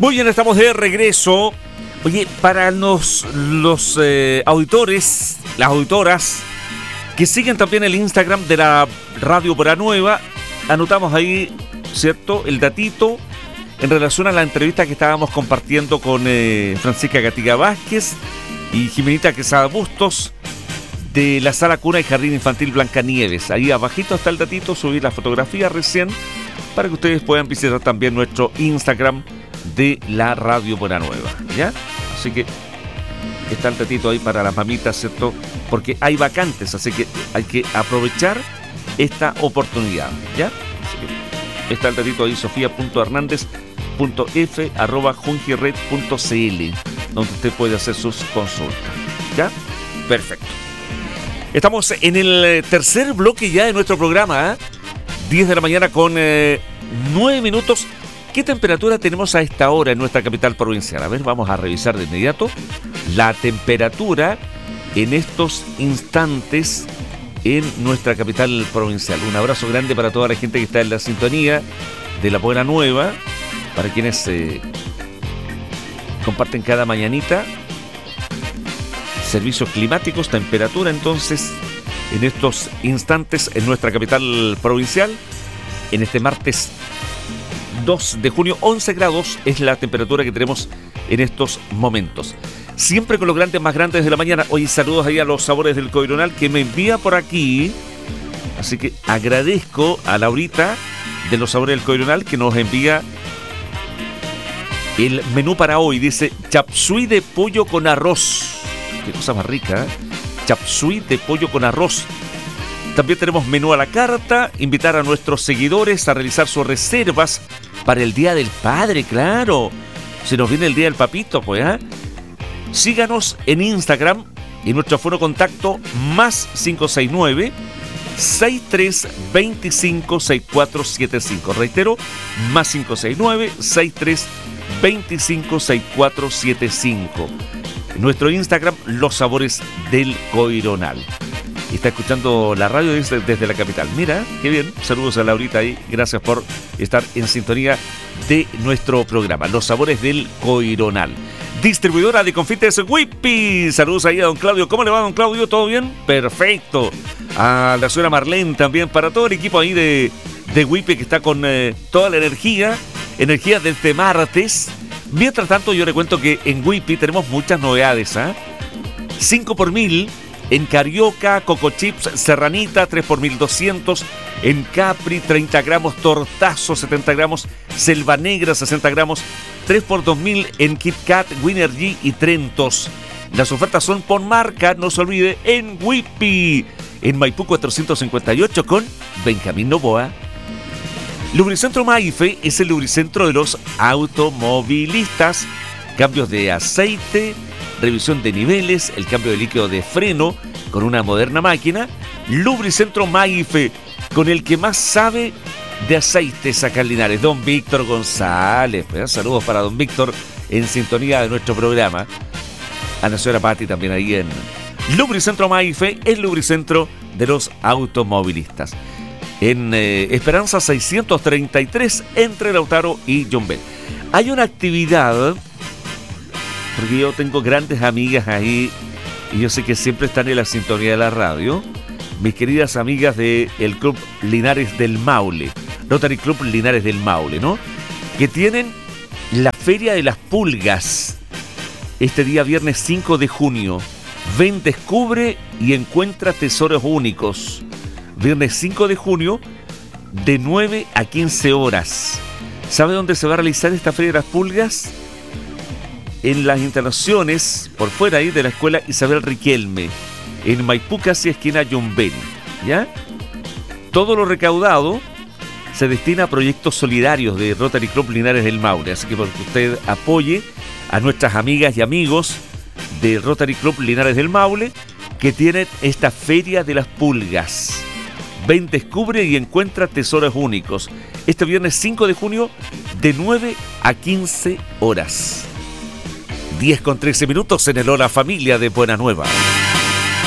Muy bien, estamos de regreso. Oye, para los auditores, las auditoras que siguen también el Instagram de la Radio Buena Nueva, anotamos ahí, ¿cierto?, el datito en relación a la entrevista que estábamos compartiendo con Francisca Gatiga Vázquez y Jimenita Quesada Bustos de la Sala Cuna y Jardín Infantil Blancanieves. Ahí abajito está el datito, subí la fotografía recién para que ustedes puedan visitar también nuestro Instagram de la Radio Buena Nueva, ¿ya? Así que está el datito ahí para las mamitas, ¿cierto? Porque hay vacantes, así que hay que aprovechar esta oportunidad, ¿ya? Así que está el datito ahí, sofia.hernandez.f@jungired.cl, donde usted puede hacer sus consultas, ¿ya? Perfecto. Estamos en el tercer bloque ya de nuestro programa, ¿eh? 10 de la mañana con 9 minutos. ¿Qué temperatura tenemos a esta hora en nuestra capital provincial? A ver, vamos a revisar de inmediato la temperatura en estos instantes en nuestra capital provincial. Un abrazo grande para toda la gente que está en la sintonía de la Buena Nueva, para quienes comparten cada mañanita servicios climáticos, temperatura entonces en estos instantes en nuestra capital provincial, en este martes 2 de junio, 11 grados es la temperatura que tenemos en estos momentos. Siempre con los grandes más grandes de la mañana. Hoy saludos ahí a los Sabores del Coironal que me envía por aquí. Así que agradezco a Laurita de los Sabores del Coironal que nos envía el menú para hoy. Dice chapsui de pollo con arroz. Qué cosa más rica, ¿eh? Chapsui de pollo con arroz. También tenemos menú a la carta. Invitar a nuestros seguidores a realizar sus reservas para el Día del Padre, claro. Se nos viene el Día del Papito, pues, ¿eh? Síganos en Instagram y nuestro fono contacto más 569 6325 6475. Reitero, más 569 6325 6475. Nuestro Instagram, Los Sabores del Coironal. Está escuchando la radio desde la capital. Mira, qué bien. Saludos a Laurita ahí. Gracias por estar en sintonía de nuestro programa, Los Sabores del Coironal. Distribuidora de confites Whippy. Saludos ahí a don Claudio. ¿Cómo le va, don Claudio? ¿Todo bien? Perfecto. A la señora Marlene también, para todo el equipo ahí de Whippy que está con toda la energía de este martes. Mientras tanto, yo le cuento que en Whippy tenemos muchas novedades, ¿eh? 5 por 1000 en Carioca, Coco Chips, Serranita, 3 por 1200, en Capri, 30 gramos, Tortazo, 70 gramos, Selva Negra, 60 gramos, 3 por 2000 en Kit Kat, Winergy y Trentos. Las ofertas son por marca, no se olvide, en Whippy, en Maipú 458 con Benjamín Novoa. Lubricentro Maife es el lubricentro de los automovilistas. Cambios de aceite, revisión de niveles, el cambio de líquido de freno con una moderna máquina. Lubricentro Maife, con el que más sabe de aceites acá en Linares, don Víctor González. Saludos para don Víctor en sintonía de nuestro programa. A la señora Patti también ahí en Lubricentro Maife, el lubricentro de los automovilistas. En Esperanza 633 entre Lautaro y Yombel. Hay una actividad, porque yo tengo grandes amigas ahí y yo sé que siempre están en la sintonía de la radio, mis queridas amigas del Club Linares del Maule, Rotary Club Linares del Maule, ¿no? Que tienen la Feria de las Pulgas este día viernes 5 de junio. Ven, descubre y encuentra tesoros únicos. Viernes 5 de junio, de 9 a 15 horas. ¿Sabe dónde se va a realizar esta Feria de las Pulgas? En las instalaciones, por fuera ahí, de la Escuela Isabel Riquelme, en Maipú, casi esquina Yombel, ¿ya? Todo lo recaudado se destina a proyectos solidarios de Rotary Club Linares del Maule. Así que porque usted apoye a nuestras amigas y amigos de Rotary Club Linares del Maule, que tienen esta Feria de las Pulgas. Ven, descubre y encuentra tesoros únicos. Este viernes 5 de junio, de 9 a 15 horas. 10 con 13 minutos en el Hola Familia de Buena Nueva.